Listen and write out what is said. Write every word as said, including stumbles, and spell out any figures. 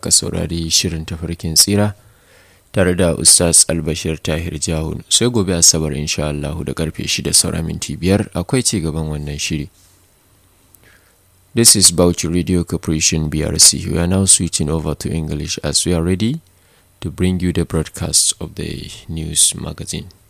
aka saurari shirin tafarkin tsira tare da Ustaz Albashir Tahir Jawun. Sai gobe Asabar insha Allah da karfe shida saura minti biyar akwai ci gaban wannan shiri. This is Bauchi Radio Corporation B R C. We are now switching over to English as we are ready to bring you the broadcast of the news magazine.